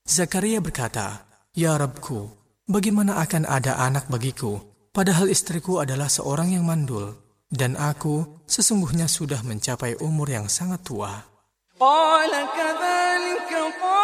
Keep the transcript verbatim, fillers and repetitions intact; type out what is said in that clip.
Zakaria berkata, "Ya Rabbku, bagaimana akan ada anak bagiku, padahal istriku adalah seorang yang mandul, dan aku sesungguhnya sudah mencapai umur yang sangat tua." قال كذلك